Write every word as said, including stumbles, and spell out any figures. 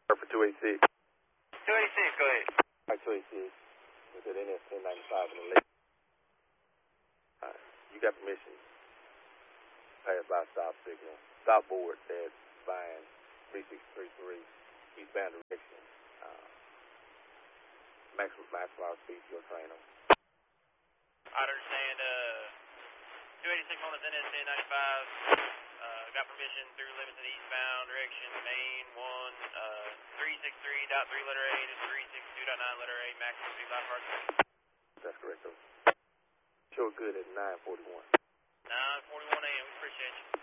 For two eighty-six. two eighty-six, go ahead. All right, two eighty-six. It's at N S ten ninety-five in the lake. All right, you got permission. Pass by stop signal. Stop board at line three six three three, eastbound direction. Uh, maximum, maximum speed to your train on. I understand, uh, two eighty-six on the N S ten ninety-five, uh, got permission through limits of the eastbound direction, main one, uh, three sixty-three point three letter A to three sixty-two point nine letter A, maximum speed by car. That's correct, sir. Show good at nine forty-one. nine forty-one a m, we appreciate you.